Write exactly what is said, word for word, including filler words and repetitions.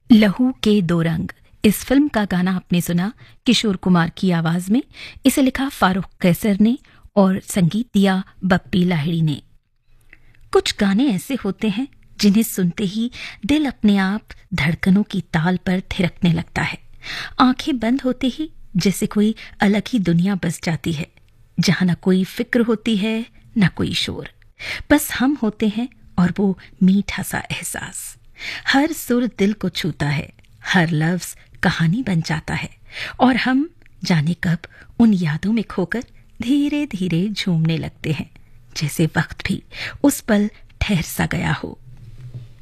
लहू के दो रंग इस फिल्म का गाना आपने सुना किशोर कुमार की आवाज में। इसे लिखा फारूक कैसर ने और संगीत दिया बप्पी लाहिड़ी ने। कुछ गाने ऐसे होते हैं जिन्हें सुनते ही दिल अपने आप धड़कनों की ताल पर थिरकने लगता है। आंखें बंद होते ही जैसे कोई अलग ही दुनिया बस जाती है, जहां न कोई फिक्र होती है न कोई शोर, बस हम होते हैं और वो मीठा सा एहसास। हर सुर दिल को छूता है, हर लफ्ज कहानी बन जाता है और हम जाने कब उन यादों में खोकर धीरे धीरे झूमने लगते हैं, जैसे वक्त भी उस पल ठहर सा गया हो।